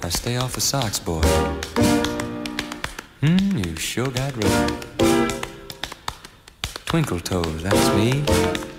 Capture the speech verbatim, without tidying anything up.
Now stay off the socks, boy. Hmm, you sure got rope. Twinkle toes, that's me.